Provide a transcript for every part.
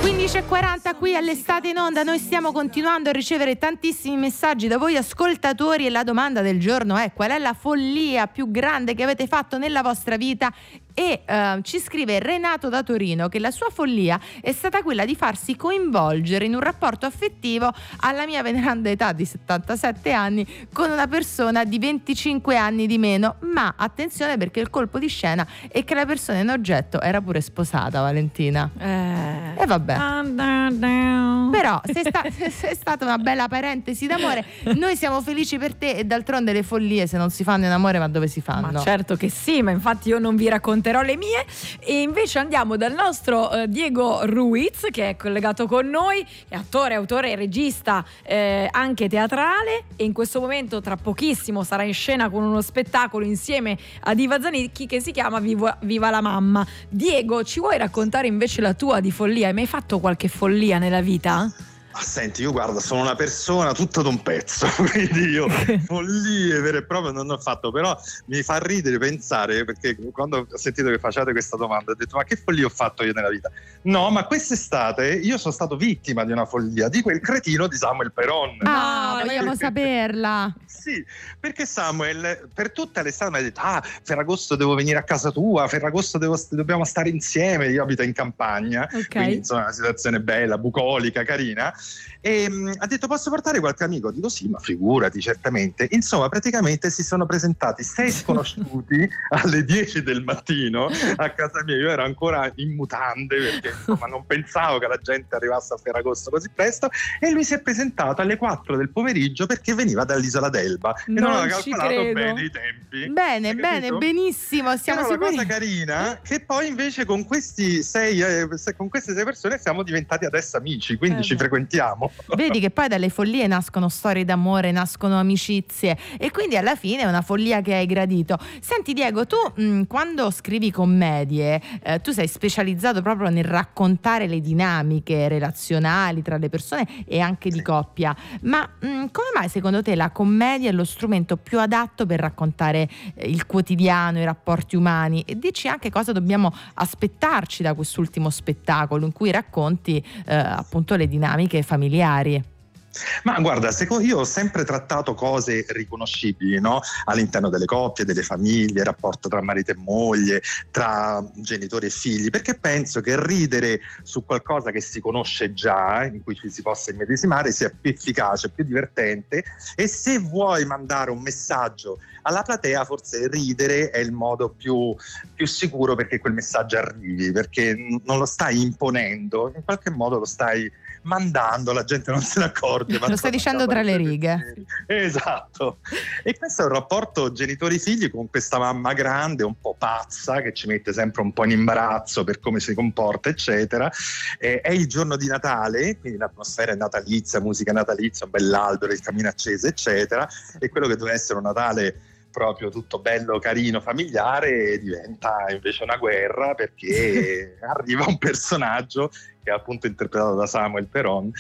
15:40 qui all'Estate in Onda. Noi stiamo continuando a ricevere tantissimi messaggi da voi ascoltatori e la domanda del giorno è: qual è la follia più grande che avete fatto nella vostra vita? E ci scrive Renato da Torino che la sua follia è stata quella di farsi coinvolgere in un rapporto affettivo alla mia veneranda età di 77 anni con una persona di 25 anni di meno. Ma attenzione, perché il colpo di scena è che la persona in oggetto era pure sposata, Valentina. E vabbè. Però sei stata una bella parentesi d'amore. Noi siamo felici per te, e d'altronde le follie se non si fanno in amore, ma dove si fanno? Ma certo che sì, ma infatti io non vi racconterò le mie, e invece andiamo dal nostro Diego Ruiz, che è collegato con noi, è attore, autore e regista anche teatrale, e in questo momento tra pochissimo sarà in scena con uno spettacolo insieme a Diva Zanicchi che si chiama Viva la mamma. Diego, ci vuoi raccontare invece la tua di follia? Hai mai fatto qualche follia nella vita? Senti, io guarda, sono una persona tutta d'un pezzo, quindi io follie vere e proprie non ho fatto, però mi fa ridere pensare, perché quando ho sentito che facevate questa domanda ho detto: ma che follia ho fatto io nella vita? No, ma quest'estate io sono stato vittima di una follia, di quel cretino di Samuel Peron. Vogliamo saperla. Sì, perché Samuel per tutta l'estate mi ha detto: Ferragosto devo venire a casa tua, Ferragosto dobbiamo stare insieme, io abito in campagna, quindi insomma una situazione bella, bucolica, carina. E ha detto: posso portare qualche amico? Dico sì, ma figurati, certamente. Insomma, praticamente si sono presentati 6 sconosciuti alle 10 del mattino a casa mia. Io ero ancora in mutande, perché insomma non pensavo che la gente arrivasse a Ferragosto così presto, e lui si è presentato alle 4 del pomeriggio perché veniva dall'isola d'Elba e non aveva calcolato bene i tempi. Bene, benissimo, siamo sicuri. sicuri. La cosa carina che poi invece con queste 6 persone siamo diventati adesso amici, quindi ci frequentiamo. Vedi che poi dalle follie nascono storie d'amore, nascono amicizie, e quindi alla fine è una follia che hai gradito. Senti Diego, tu quando scrivi commedie tu sei specializzato proprio nel raccontare le dinamiche relazionali tra le persone e anche di coppia, ma come mai secondo te la commedia è lo strumento più adatto per raccontare il quotidiano, i rapporti umani? E dici anche cosa dobbiamo aspettarci da quest'ultimo spettacolo in cui racconti appunto le dinamiche familiari. Ma guarda, io ho sempre trattato cose riconoscibili, no? All'interno delle coppie, delle famiglie, il rapporto tra marito e moglie, tra genitori e figli, perché penso che ridere su qualcosa che si conosce già, in cui ci si possa immedesimare, sia più efficace, più divertente, e se vuoi mandare un messaggio alla platea, forse ridere è il modo più sicuro perché quel messaggio arrivi, perché non lo stai imponendo, in qualche modo lo stai mandando, la gente non se ne accorge. Lo stai dicendo tra le righe. Esatto. E questo è un rapporto genitori-figli con questa mamma grande, un po' pazza, che ci mette sempre un po' in imbarazzo per come si comporta, eccetera. È il giorno di Natale, quindi l'atmosfera è natalizia, musica natalizia, un bell'albero, il camino acceso, eccetera. E quello che doveva essere un Natale proprio tutto bello, carino, familiare, diventa invece una guerra, perché arriva un personaggio che è appunto interpretato da Samuel Peron,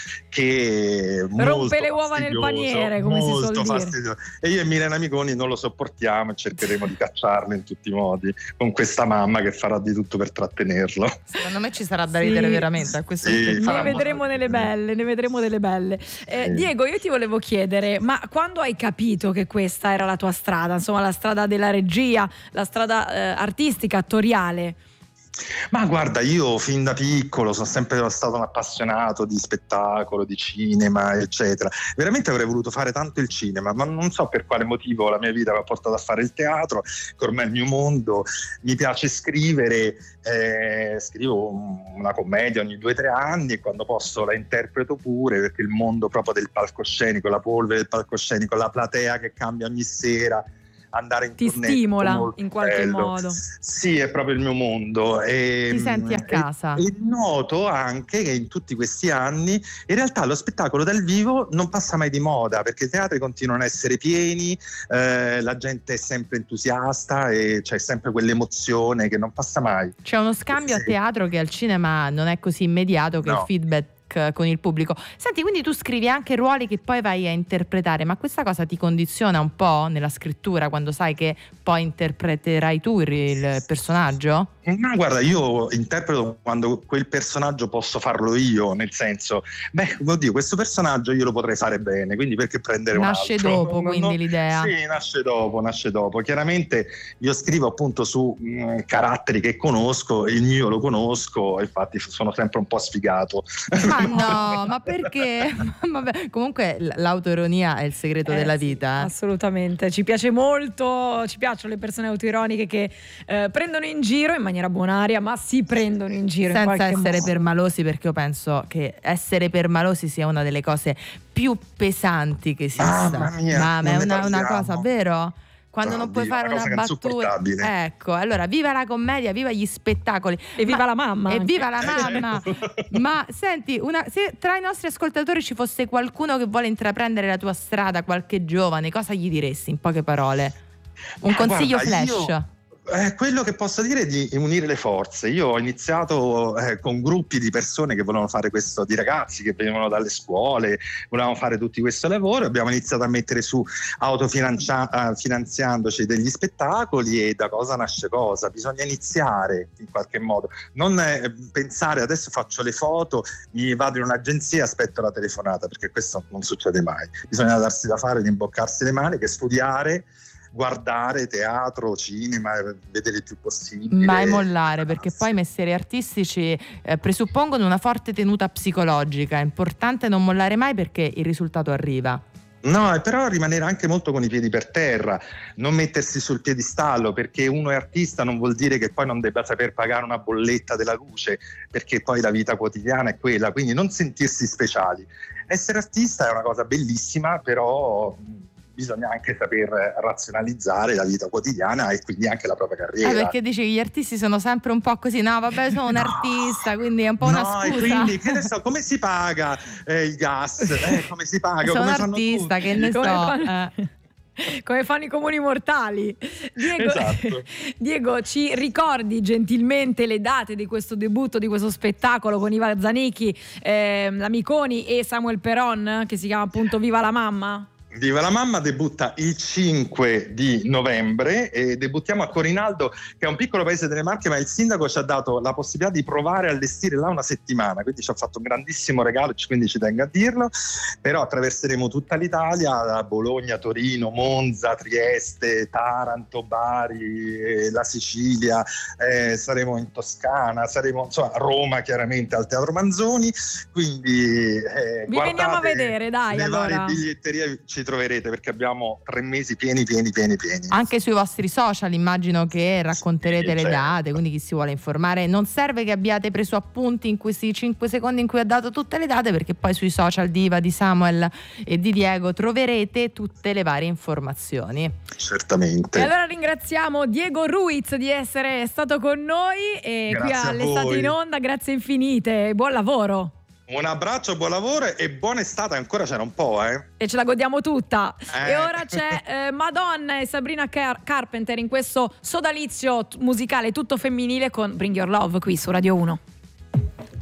che rompe le uova nel paniere, come si suol dire. E io e Milena Amiconi non lo sopportiamo e cercheremo di cacciarlo in tutti i modi, con questa mamma che farà di tutto per trattenerlo. Secondo me ci sarà da ridere veramente a questo punto. Ne vedremo delle belle. Diego, io ti volevo chiedere, ma quando hai capito che questa era la tua strada, insomma la strada della regia, la strada artistica, attoriale? Ma guarda, io fin da piccolo sono sempre stato un appassionato di spettacolo, di cinema, eccetera. Veramente avrei voluto fare tanto il cinema, ma non so per quale motivo la mia vita mi ha portato a fare il teatro, che ormai è il mio mondo. Mi piace scrivere, scrivo una commedia ogni 2 o 3 anni e quando posso la interpreto pure, perché il mondo proprio del palcoscenico, la polvere del palcoscenico, la platea che cambia ogni sera, andare in ti tournée, stimola in qualche modo. Sì, è proprio il mio mondo. Ti senti a casa. E noto anche che in tutti questi anni in realtà lo spettacolo dal vivo non passa mai di moda, perché i teatri continuano a essere pieni, la gente è sempre entusiasta e c'è sempre quell'emozione che non passa mai. C'è uno scambio a teatro che al cinema non è così immediato, che il feedback click con il pubblico. Senti, quindi tu scrivi anche ruoli che poi vai a interpretare, ma questa cosa ti condiziona un po' nella scrittura quando sai che poi interpreterai tu il personaggio? Ma guarda, io interpreto quando quel personaggio posso farlo io, nel senso, oddio, questo personaggio io lo potrei fare bene, quindi perché prendere nasce un altro? dopo, quindi l'idea. Sì, nasce dopo. Chiaramente io scrivo appunto su caratteri che conosco, il mio lo conosco, infatti sono sempre un po' sfigato. Ma no, ma perché? Vabbè, comunque l'autoironia è il segreto della vita. Assolutamente, ci piace molto, ci piacciono le persone autoironiche che prendono in giro in maniera buonaria, ma si prendono in giro senza in qualche essere modo. permalosi, perché io penso che essere permalosi sia una delle cose più pesanti che esista. Mamma mia, è una cosa, vero? Quando non puoi fare una battuta, ecco, allora viva la commedia, viva gli spettacoli e viva la mamma, e viva la mamma. Ma senti, se tra i nostri ascoltatori ci fosse qualcuno che vuole intraprendere la tua strada, qualche giovane, cosa gli diresti in poche parole? Un consiglio flash? Quello che posso dire è di unire le forze. Io ho iniziato con gruppi di persone che volevano fare questo, di ragazzi che venivano dalle scuole, volevano fare tutti questo lavoro. Abbiamo iniziato a mettere su autofinanziandoci degli spettacoli, e da cosa nasce cosa. Bisogna iniziare in qualche modo, non pensare adesso faccio le foto, mi vado in un'agenzia, aspetto la telefonata, perché questo non succede mai. Bisogna darsi da fare, rimboccarsi le maniche, studiare, guardare teatro, cinema, vedere il più possibile. Mai mollare, perché poi i mestieri artistici presuppongono una forte tenuta psicologica. È importante non mollare mai, perché il risultato arriva. No, però rimanere anche molto con i piedi per terra, non mettersi sul piedistallo, perché uno è artista non vuol dire che poi non debba saper pagare una bolletta della luce, perché poi la vita quotidiana è quella, quindi non sentirsi speciali. Essere artista è una cosa bellissima, però bisogna anche saper razionalizzare la vita quotidiana e quindi anche la propria carriera. Perché dici che gli artisti sono sempre un po' così, no vabbè sono un artista, quindi è un po' una scusa. E quindi che ne so, come si paga il gas? Come si paga? Sono come artista, che ne so. Come fanno i comuni mortali. Diego, esatto. Diego, ci ricordi gentilmente le date di questo debutto, di questo spettacolo con Iva Zanicchi, la Miconi e Samuel Peron, che si chiama appunto Viva la mamma? Viva la mamma debutta il 5 di novembre e debuttiamo a Corinaldo, che è un piccolo paese delle Marche, ma il sindaco ci ha dato la possibilità di provare a allestire là una settimana, quindi ci ha fatto un grandissimo regalo, quindi ci tengo a dirlo. Però attraverseremo tutta l'Italia, da Bologna, Torino, Monza, Trieste, Taranto, Bari, la Sicilia, saremo in Toscana, saremo insomma a Roma, chiaramente al Teatro Manzoni, quindi vi veniamo a vedere, dai, le allora. varie biglietterie ci troverete, perché abbiamo 3 mesi pieni. Anche sui vostri social immagino che racconterete le certo. date, quindi chi si vuole informare non serve che abbiate preso appunti in questi 5 secondi in cui ha dato tutte le date, perché poi sui social di Iva, di Samuel e di Diego troverete tutte le varie informazioni. Certamente. E allora ringraziamo Diego Ruiz di essere stato con noi e grazie qui all'Estate in Onda, grazie infinite, buon lavoro. Un abbraccio, buon lavoro e buona estate, ancora c'era un po', E ce la godiamo tutta. E ora c'è Madonna e Sabrina Carpenter in questo sodalizio musicale tutto femminile con Bring Your Love qui su Radio 1.